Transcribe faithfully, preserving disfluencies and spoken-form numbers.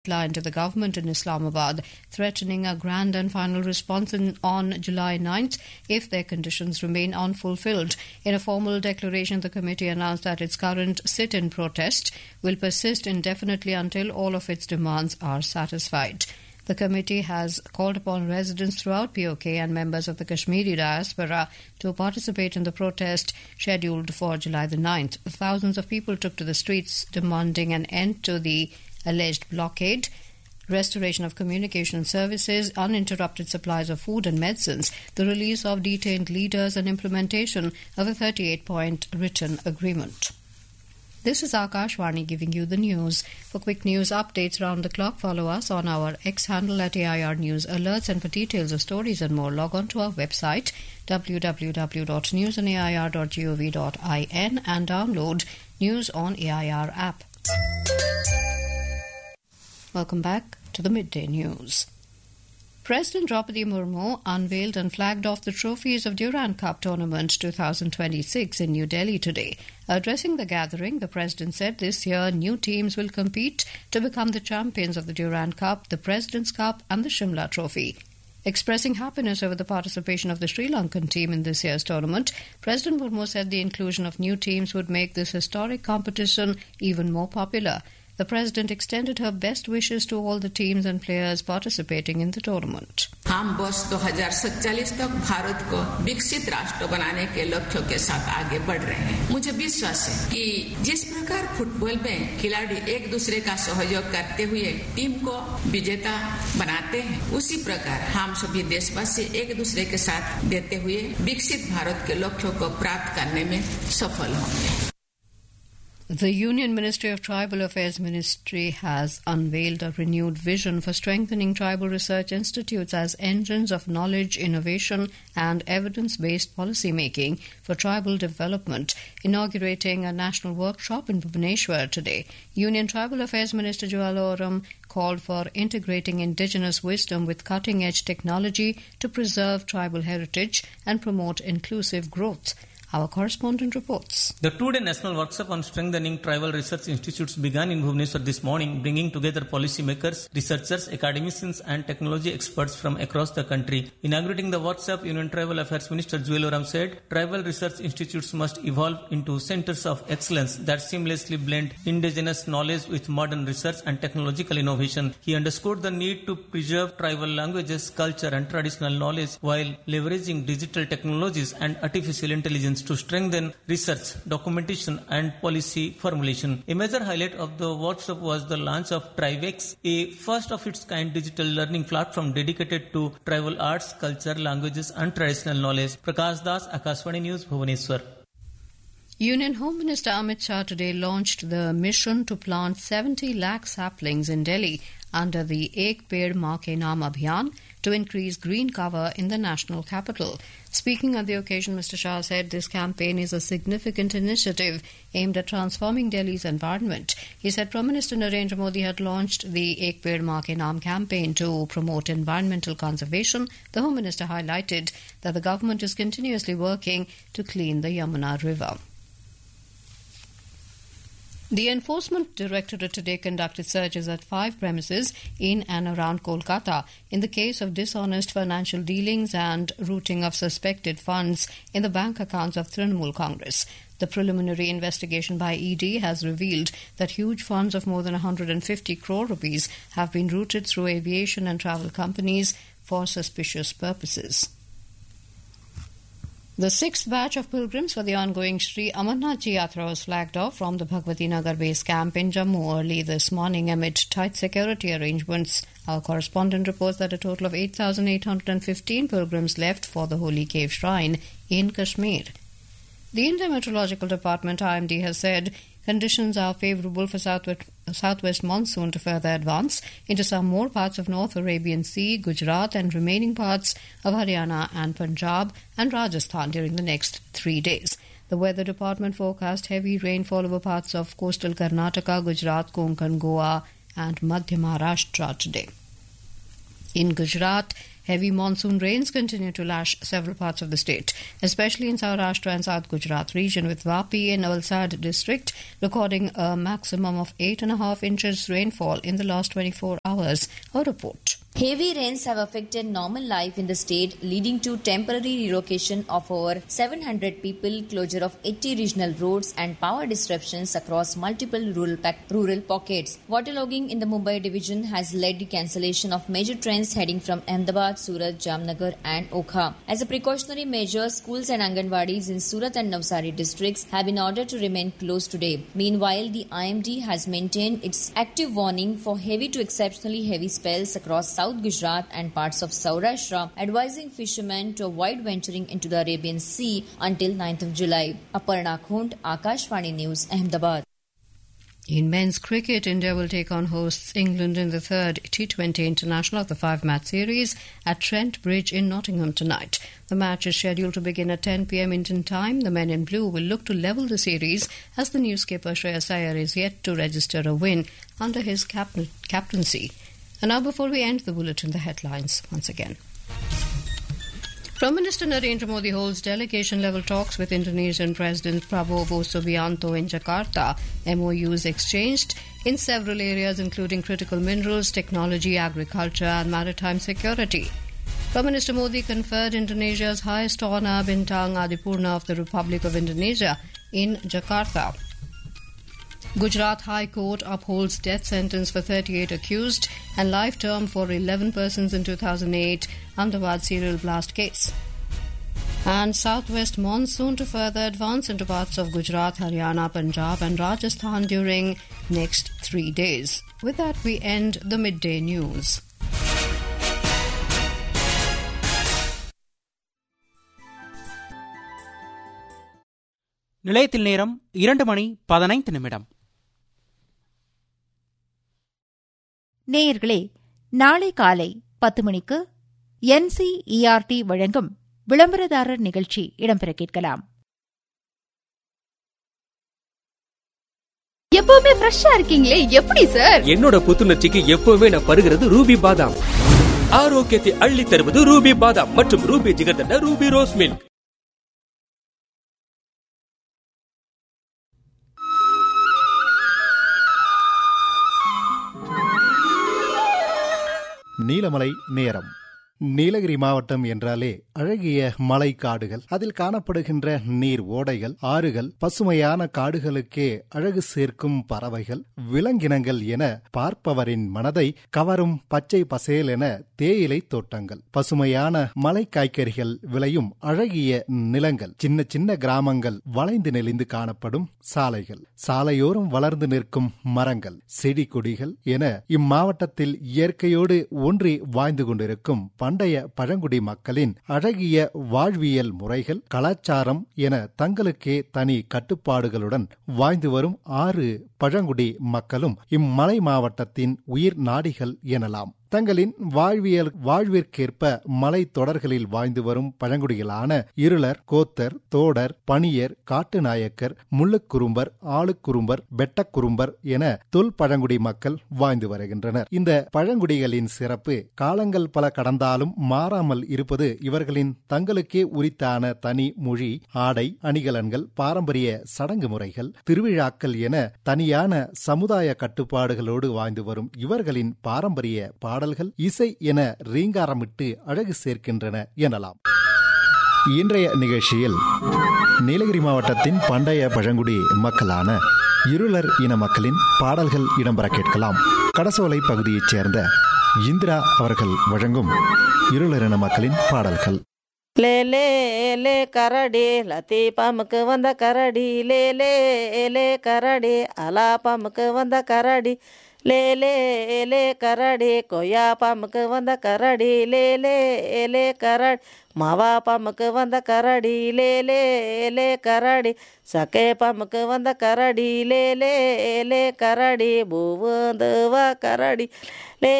line to the government in Islamabad, threatening a grand and final response in, on July ninth if their conditions remain unfulfilled. In a formal declaration, the committee announced that its current sit-in protest will persist indefinitely until all of its demands are satisfied. The committee has called upon residents throughout P O K and members of the Kashmiri diaspora to participate in the protest scheduled for July the ninth. Thousands of people took to the streets demanding an end to the alleged blockade, restoration of communication services, uninterrupted supplies of food and medicines, the release of detained leaders and implementation of a thirty-eight point written agreement. This is Akashvani giving you the news. For quick news updates round the clock, follow us on our X handle at A I R News Alerts, and for details of stories and more, log on to our website w w w dot news on a i r dot gov dot in and download News on A I R app. Welcome back to the Midday News. President Draupadi Murmu unveiled and flagged off the trophies of Durand Cup Tournament twenty twenty-six in New Delhi today. Addressing the gathering, the President said this year new teams will compete to become the champions of the Durand Cup, the President's Cup and the Shimla Trophy. Expressing happiness over the participation of the Sri Lankan team in this year's tournament, President Murmu said the inclusion of new teams would make this historic competition even more popular. The President extended her best wishes to all the teams and players participating in the tournament. हम वर्ष दो हज़ार सैंतालीस तक भारत को विकसित राष्ट्र बनाने के लक्ष्यों के साथ आगे बढ़ रहे हैं। मुझे विश्वास है कि जिस प्रकार फुटबॉल में खिलाड़ी एक दूसरे का सहयोग करते हुए टीम को विजेता बनाते हैं, उसी प्रकार हम सभी देशवासी एक दूसरे के साथ देते हुए विकसित भारत के लक्ष्यों को प्राप्त करने में सफल होंगे। The Union Ministry of Tribal Affairs Ministry has unveiled a renewed vision for strengthening tribal research institutes as engines of knowledge, innovation and evidence-based policy making for tribal development, inaugurating a national workshop in Bhubaneswar today. Union Tribal Affairs Minister Jwala Oram called for integrating indigenous wisdom with cutting-edge technology to preserve tribal heritage and promote inclusive growth. Our correspondent reports. The two-day national workshop on strengthening tribal research institutes began in Bhubaneswar this morning, bringing together policymakers, researchers, academicians and technology experts from across the country. Inaugurating the workshop, Union Tribal Affairs Minister Jwala Oram said, tribal research institutes must evolve into centers of excellence that seamlessly blend indigenous knowledge with modern research and technological innovation. He underscored the need to preserve tribal languages, culture and traditional knowledge while leveraging digital technologies and artificial intelligence to strengthen research, documentation and policy formulation. A major highlight of the workshop was the launch of TribeX, a first-of-its-kind digital learning platform dedicated to tribal arts, culture, languages and traditional knowledge. Prakash Das, Akashvani News, Bhubaneswar. Union Home Minister Amit Shah today launched the mission to plant seventy lakh saplings in Delhi under the Ek Ped Maa Ke Naam Abhiyan to increase green cover in the national capital. Speaking on the occasion, Mister Shah said this campaign is a significant initiative aimed at transforming Delhi's environment. He said Prime Minister Narendra Modi had launched the Ek Ped Maa Ke Naam campaign to promote environmental conservation. The Home Minister highlighted that the government is continuously working to clean the Yamuna River. The Enforcement Directorate today conducted searches at five premises in and around Kolkata in the case of dishonest financial dealings and routing of suspected funds in the bank accounts of Trinamool Congress. The preliminary investigation by E D has revealed that huge funds of more than one hundred fifty crore rupees have been routed through aviation and travel companies for suspicious purposes. The sixth batch of pilgrims for the ongoing Sri Amarnath Ji Yatra was flagged off from the Bhagwati Nagar base camp in Jammu early this morning amid tight security arrangements. Our correspondent reports that a total of eight thousand eight hundred fifteen pilgrims left for the Holy Cave Shrine in Kashmir. The Indian Meteorological Department I M D has said conditions are favourable for southwest, southwest monsoon to further advance into some more parts of North Arabian Sea, Gujarat and remaining parts of Haryana and Punjab and Rajasthan during the next three days. The Weather Department forecast heavy rainfall over parts of coastal Karnataka, Gujarat, Konkan, Goa and Madhya Maharashtra today. In Gujarat, heavy monsoon rains continue to lash several parts of the state, especially in Saurashtra and South Gujarat region, with Vapi and Valsad district recording a maximum of eight and a half inches rainfall in the last twenty-four hours. A report. Heavy rains have affected normal life in the state, leading to temporary relocation of over seven hundred people, closure of eighty regional roads and power disruptions across multiple rural, rural pockets. Waterlogging in the Mumbai division has led to cancellation of major trains heading from Ahmedabad, Surat, Jamnagar and Okha. As a precautionary measure, schools and Anganwadis in Surat and Navsari districts have been ordered to remain closed today. Meanwhile, the I M D has maintained its active warning for heavy to exceptionally heavy spells across South Gujarat and parts of Saurashtra, advising fishermen to avoid venturing into the Arabian Sea until ninth of July. Aparna Khund, Akashvani News, Ahmedabad. In men's cricket, India will take on hosts England in the third T twenty International of the five-match series at Trent Bridge in Nottingham tonight. The match is scheduled to begin at ten p.m. Indian time. The men in blue will look to level the series as the new skipper Shreyas Iyer is yet to register a win under his cap- captaincy. And now, before we end the bulletin, the headlines once again. Prime Minister Narendra Modi holds delegation-level talks with Indonesian President Prabowo Subianto in Jakarta. M O Us exchanged in several areas, including critical minerals, technology, agriculture and maritime security. Prime Minister Modi conferred Indonesia's highest honour, Bintang Adipurna of the Republic of Indonesia, in Jakarta. Gujarat High Court upholds death sentence for thirty-eight accused and life term for eleven persons in two thousand eight Ahmedabad serial blast case. And southwest monsoon to further advance into parts of Gujarat, Haryana, Punjab and Rajasthan during next three days. With that, we end the midday news. நிலையத்தில் நேரம் இரண்டு மணி பதினைந்து நிமிடம். நேயர்களே, நாளை காலை பத்து மணிக்கு என்சிஇஆர்டி வழங்கும் விளம்பரதாரர் நிகழ்ச்சி இடம்பெற கேட்கலாம். எப்பவுமே ஃப்ரெஷ்ஷா இருக்கீங்களே, எப்படி சார்? என்னோட புத்துணர்ச்சிக்கு எப்பவுமே நான் பருகிறது ரூபி பாதாம். ஆரோக்கியத்தை அள்ளி தருவது ரூபி பாதாம் மற்றும் Ruby jigarthanda Ruby rose milk. Neelamalai நேரம். நீலகிரி மாவட்டம் என்றாலே அழகிய மலை காடுகள், அதில் காணப்படுகின்ற நீர் ஓடைகள், ஆறுகள், பசுமையான காடுகளுக்கே அழகு சேர்க்கும் பறவைகள், விலங்கினங்கள் என பார்ப்பவரின் மனதை கவரும் பச்சை பசேல் என தேயிலை தோட்டங்கள், பசுமையான மலை காய்கறிகள் விளையும் அழகிய நிலங்கள், சின்ன சின்ன கிராமங்கள், வளைந்து நெளிந்து காணப்படும் சாலைகள், சாலையோரம் வளர்ந்து நிற்கும் மரங்கள், செடி கொடிகள் என இம்மாவட்டத்தில் இயற்கையோடு ஒன்றி வாழ்ந்து கொண்டிருக்கும் பண்டைய பழங்குடி மக்களின் அழகிய வாழ்வியல் முறைகள், கலாச்சாரம் என தங்களுக்கே தனி கட்டுப்பாடுகளுடன் வாழ்ந்து வரும் ஆறு பழங்குடி மக்களும் இம்மலை மாவட்டத்தின் உயிர் நாடிகள் எனலாம். தங்களின் வாழ்வியல் வாழ்விற்கேற்ப மலை தொடர்களில் வாழ்ந்து வரும் பழங்குடிகளான இருளர், கோத்தர், தோடர், பணியர், காட்டுநாயக்கர், முள்ளுக்குறும்பர், ஆளுக்குறும்பர், வெட்டக்குறும்பர் என தொல் பழங்குடி மக்கள் வாழ்ந்து வருகின்றனர். இந்த பழங்குடிகளின் சிறப்பு காலங்கள் பல கடந்தாலும் மாறாமல் இருப்பது இவர்களின் தங்களுக்கே உரித்தான தனி மொழி, ஆடை, அணிகலன்கள், பாரம்பரிய சடங்கு முறைகள், திருவிழாக்கள் என தனியான சமுதாய கட்டுப்பாடுகளோடு வாழ்ந்து வரும் இவர்களின் பாரம்பரிய பாடல்கள், இசை என ரீங்காரமிட்டு அழகு சேர்க்கின்றன எனலாம். இன்றைய நிகழ்ச்சியில் நீலகிரி மாவட்டத்தின் பண்டைய பழங்குடி மக்களான இருளர் இன மக்களின் பாடல்கள் இடம்பெற கேட்கலாம். கடசோலை பகுதியைச் சேர்ந்த இந்திரா அவர்கள் வழங்கும் இருளர் இன மக்களின் பாடல்கள். லே லே லே கரடி லத்தி பமுக்கு வந்த கரடி, லே லே லே கரடி அலா பமுக்கு வந்த கரடி, லே லே லே கரடி கொய்யா பமுக்கு வந்த கரடி, லே லே லே கரடி மாவா பமுக்கு வந்த கரடி, லே லே லே கரடி சக்கே பமுக்கு வந்த கரடி, லே லே லே கரடி பூவுந்துவா கரடி, லே